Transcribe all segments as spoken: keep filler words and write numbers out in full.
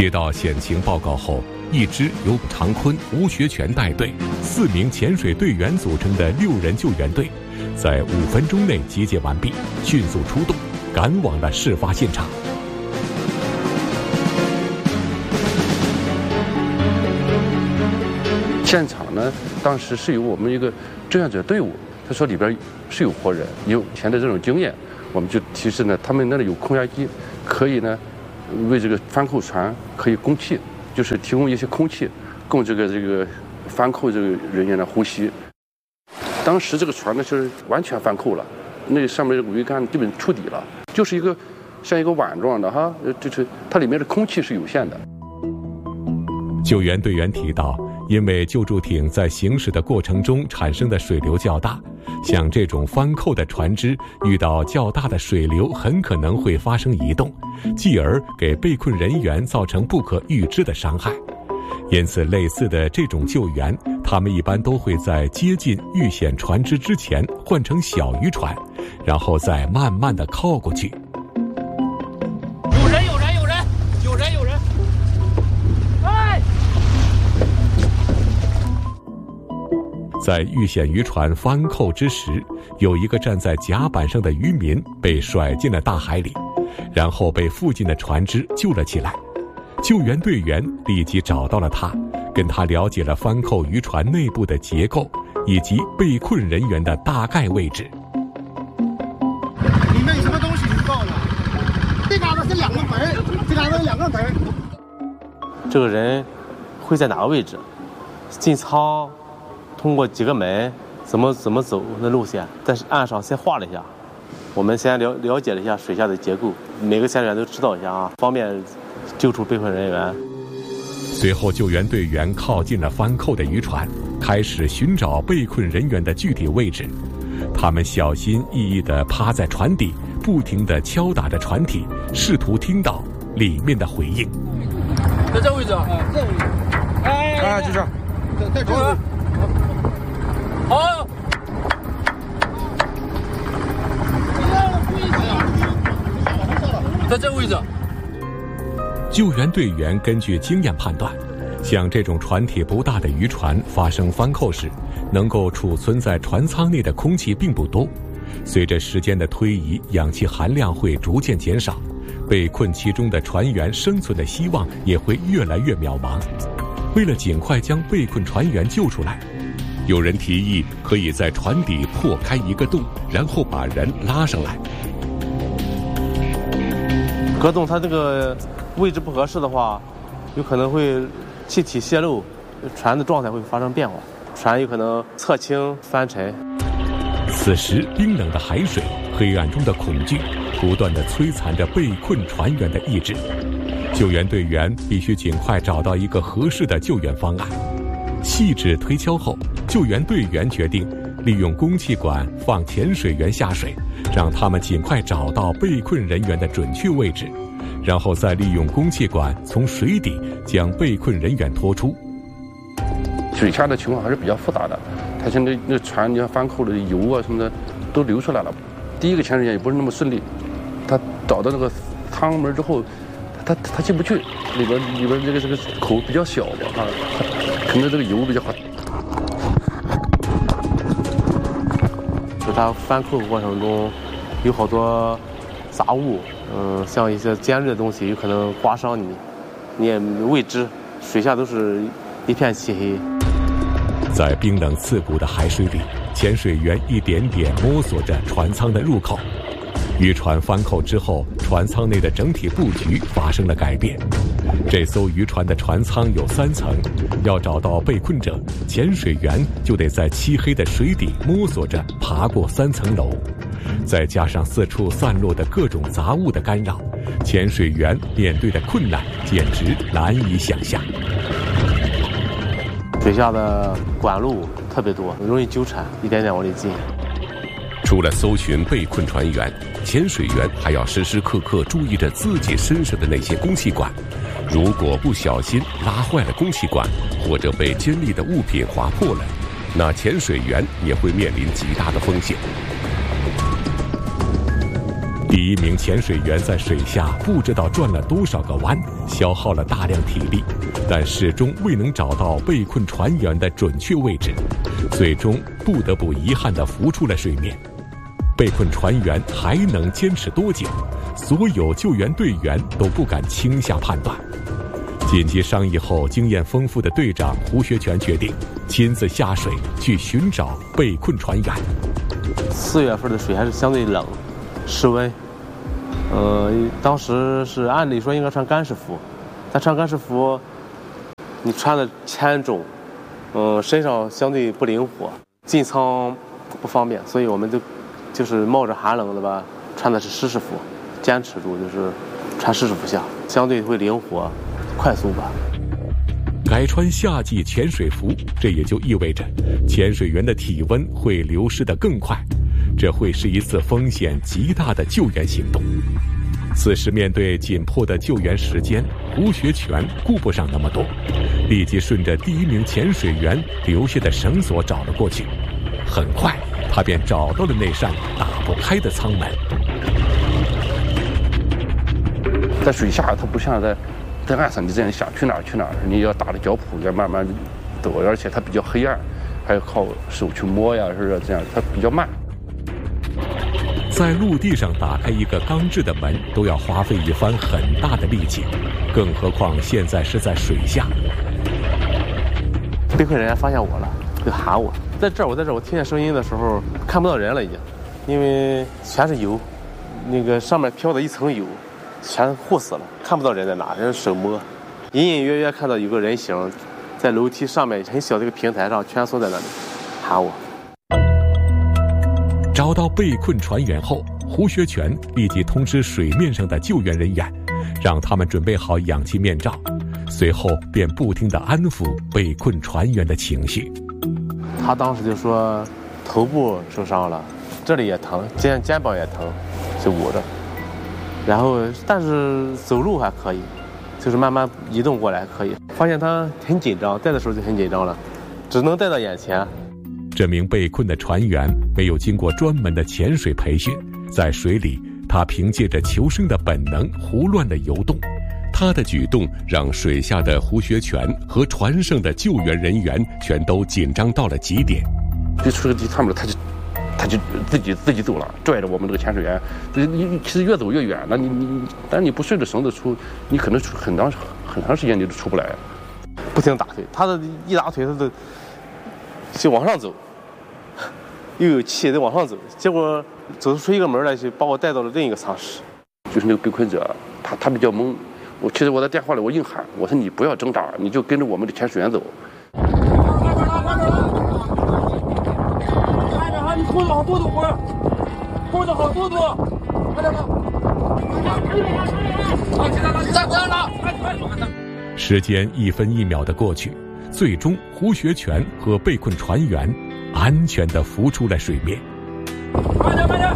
接到险情报告后，一支由常坤、吴学全带队、四名潜水队员组成的六人救援队，在五分钟内集结完毕，迅速出动，赶往了事发现场。 现场呢，当时是有我们一个志愿者队伍，他说里边是有活人，有以前的这种经验，我们就提示呢，他们那里有空压机，可以呢为这个翻扣船可以供气，就是提供一些空气，供这个这个翻扣这个人员的呼吸。当时这个船呢是完全翻扣了，那上面这个桅杆基本触底了，就是一个像一个碗状的哈，就是它里面的空气是有限的。 救援队员提到，因为救助艇在行驶的过程中产生的水流较大，像这种翻扣的船只遇到较大的水流很可能会发生移动，继而给被困人员造成不可预知的伤害。因此类似的这种救援，他们一般都会在接近遇险船只之前换成小渔船，然后再慢慢地靠过去。 有人有人有人有人有人哎！ 在遇险渔船翻扣之时，有一个站在甲板上的渔民被甩进了大海里，然后被附近的船只救了起来。救援队员立即找到了他，跟他了解了翻扣渔船内部的结构以及被困人员的大概位置。 里面有什么东西你告诉我，这嘎达是两个门，这嘎达两个门。 这个人会在哪个位置？进舱，通过几个门，怎么怎么走的路线，在岸上先画了一下。我们先了了解了一下水下的结构，每个潜水员都知道一下啊，方便救出被困人员。 随后救援队员靠近了翻扣的渔船，开始寻找被困人员的具体位置。他们小心翼翼地趴在船底，不停地敲打着船体，试图听到里面的回应。 在这位置啊， 这位置， 哎哎，就这，在在这位置。 好。在这位置。 救援队员根据经验判断，像这种船体不大的渔船发生翻扣时，能够储存在船舱内的空气并不多。随着时间的推移，氧气含量会逐渐减少，被困其中的船员生存的希望也会越来越渺茫。为了尽快将被困船员救出来，有人提议可以在船底破开一个洞，然后把人拉上来。 隔洞它这个位置不合适的话，有可能会气体泄漏，船的状态会发生变化，船有可能侧倾翻沉。 此时冰冷的海水、黑暗中的恐惧不断地摧残着被困船员的意志。救援队员必须尽快找到一个合适的救援方案。细致推敲后，救援队员决定利用供气管放潜水员下水，让他们尽快找到被困人员的准确位置，然后再利用供气管从水底将被困人员拖出。 水下的情况还是比较复杂的，它现在那船你看翻扣的油啊什么的都流出来了。第一个潜水员也不是那么顺利，他找到那个舱门之后，他他他进不去，里边里边这个这个口比较小吧啊，可能这个油比较好。 就它翻扣过程中有好多杂物，嗯，像一些尖锐的东西，有可能刮伤你，你也未知。水下都是一片漆黑。 在冰冷刺骨的海水里，潜水员一点点摸索着船舱的入口。渔船翻扣之后，船舱内的整体布局发生了改变。这艘渔船的船舱有三层，要找到被困者，潜水员就得在漆黑的水底摸索着爬过三层楼。再加上四处散落的各种杂物的干扰，潜水员面对的困难简直难以想象。 水下的管路特别多，容易纠缠，一点点往里进。 除了搜寻被困船员，潜水员还要时时刻刻注意着自己身上的那些供气管。如果不小心拉坏了供气管，或者被尖利的物品划破了，那潜水员也会面临极大的风险。 第一名潜水员在水下不知道转了多少个弯，消耗了大量体力，但始终未能找到被困船员的准确位置，最终不得不遗憾地浮出了水面。被困船员还能坚持多久？所有救援队员都不敢轻下判断。紧急商议后，经验丰富的队长胡学全决定亲自下水去寻找被困船员。 四月份的水还是相对冷，室温，呃，当时是按理说应该穿干式服，但穿干式服，你穿的浅重，嗯、呃，身上相对不灵活，进舱不方便，所以我们就就是冒着寒冷的吧，穿的是湿式服，坚持住就是穿湿式服下，相对会灵活、快速吧。 改穿夏季潜水服，这也就意味着潜水员的体温会流失得更快，这会是一次风险极大的救援行动。此时面对紧迫的救援时间，胡学全顾不上那么多，立即顺着第一名潜水员留下的绳索找了过去。很快他便找到了那扇打不开的舱门。 在水下它不像在在岸上，你这样想去哪儿去哪儿，你要打着脚蹼要慢慢走，而且它比较黑暗，还要靠手去摸呀，是不是这样？它比较慢。 在陆地上打开一个钢制的门都要花费一番很大的力气，更何况现在是在水下。 被困人员发现我了，就喊我，在这儿，我在这儿，我听见声音的时候看不到人了已经，因为全是油，那个上面飘的一层油。全糊死了，看不到人在哪，人手摸，隐隐约约看到有个人形，在楼梯上面很小的一个平台上蜷缩在那里，喊我。 找到被困船员后，胡学全立即通知水面上的救援人员，让他们准备好氧气面罩，随后便不停地安抚被困船员的情绪。 他当时就说，头部受伤了，这里也疼，肩肩膀也疼，就捂着。然后，但是走路还可以，就是慢慢移动过来可以。发现他很紧张，带的时候就很紧张了，只能带到眼前。 这名被困的船员没有经过专门的潜水培训，在水里，他凭借着求生的本能胡乱地游动。他的举动让水下的胡学全和船上的救援人员全都紧张到了极点。 就出了地上面，他就。他就自己自己走了，拽着我们这个潜水员，你其实越走越远了。你你，但你不顺着绳子出，你可能出很长很长时间你都出不来。 不停打腿，他的一打腿，他都就往上走，又有气，再往上走，结果走出一个门来，就把我带到了另一个舱室。 就是那个被困者，他他比较懵。我其实我在电话里我硬喊，我说你不要挣扎，你就跟着我们的潜水员走。 拖着好多多活，拖着好多多，快点吧！站不要拉！ 时间一分一秒的过去，最终胡学全和被困船员安全地浮出了水面。 慢点，慢点！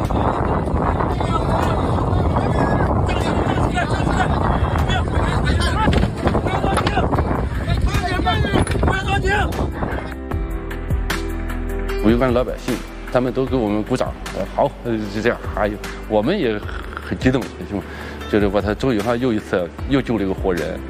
维湾老百姓，他们都给我们鼓掌，呃，好，就这样。还有，我们也很激动，很激动，就是把他终于哈又一次又救了一个活人。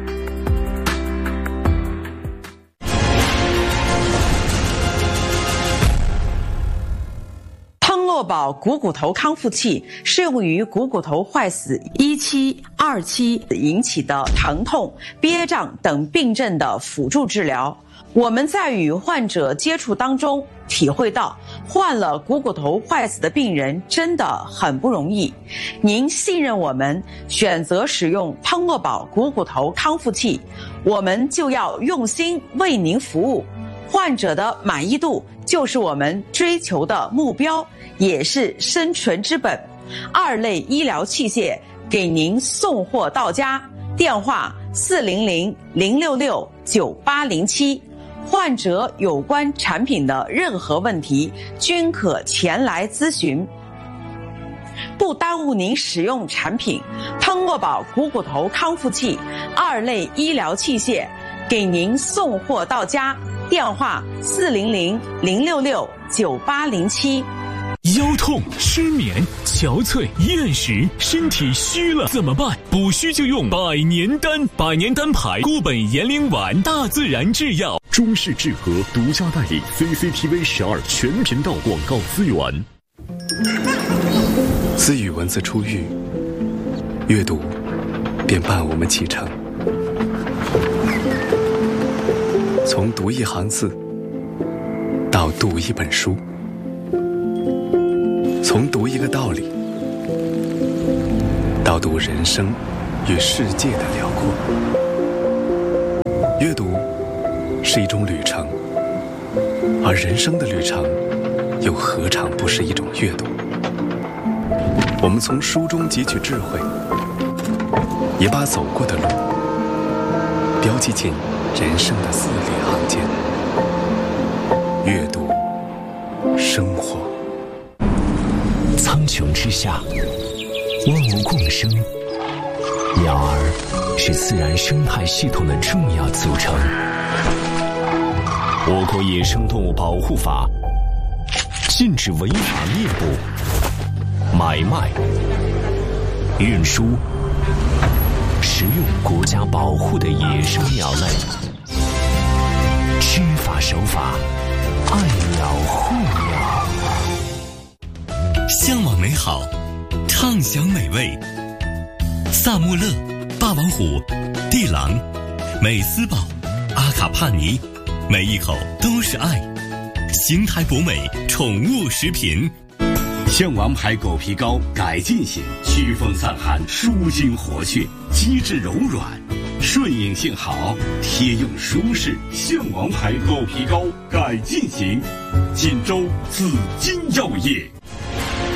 汤诺宝股骨头康复器适用于股骨头坏死一期、二期引起的疼痛、憋胀等病症的辅助治疗。我们在与患者接触当中体会到，患了股骨头坏死的病人真的很不容易。您信任我们，选择使用汤诺宝股骨头康复器，我们就要用心为您服务。患者的满意度就是我们追求的目标，也是生存之本。二类医疗器械给您送货到家，电话四零零零六六九八零七。患者有关产品的任何问题均可前来咨询，不耽误您使用产品。汤诺宝股骨头康复器二类医疗器械给您送货到家，电话四零零零六六九八零七。 腰痛、失眠、憔悴、厌食，身体虚了怎么办？补虚就用百年丹，百年丹牌固本延龄丸，大自然制药。 中式智和独家代理 C C T V 十二全频道广告资源。 自与文字初遇，阅读便伴我们启程。从读一行字到读一本书，从读一个道理到读人生与世界的辽阔。阅读是一种旅程，而人生的旅程又何尝不是一种阅读？我们从书中汲取智慧，也把走过的路标记进人生的字里行间。阅读，生活。 苍穹之下，万物共生，鸟儿是自然生态系统的重要组成。我国野生动物保护法禁止违法猎捕、买卖、运输、食用国家保护的野生鸟类。知法守法，爱鸟护鸟。 向往美好，畅享美味。萨穆勒、霸王虎、地狼、美斯宝、阿卡帕尼，每一口都是爱。邢台博美宠物食品。 象王牌狗皮膏改进型，祛风散寒，舒筋活血，机质柔软，顺应性好，贴用舒适。象王牌狗皮膏改进型，锦州紫金药业。